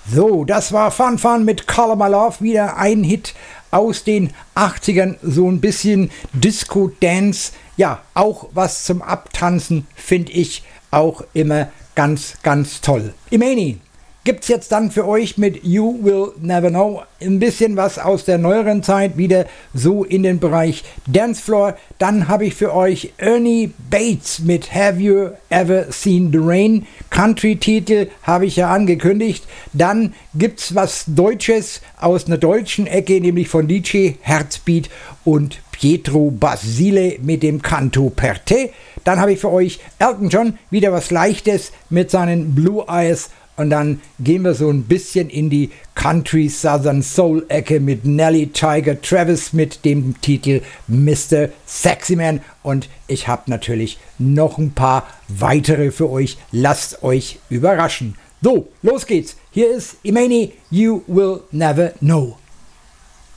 So, das war Fun Fun mit Color My Love, wieder ein Hit aus den 80ern, so ein bisschen Disco-Dance, ja, auch was zum Abtanzen, finde ich auch immer ganz, ganz toll. Imani gibt's jetzt dann für euch mit You Will Never Know ein bisschen was aus der neueren Zeit, wieder so in den Bereich Dancefloor. Dann habe ich für euch Ernie Bates mit Have You Ever Seen the Rain? Country-Titel habe ich ja angekündigt. Dann gibt's was Deutsches aus einer deutschen Ecke, nämlich von DJ Herzbeat und Pietro Basile mit dem Canto per te. Dann habe ich für euch Elton John, wieder was Leichtes mit seinen Blue Eyes. Und dann gehen wir so ein bisschen in die Country Southern Soul Ecke mit Nelly Tiger Travis mit dem Titel Mr. Sexy Man. Und ich habe natürlich noch ein paar weitere für euch. Lasst euch überraschen. So, los geht's. Hier ist Imani, You Will Never Know.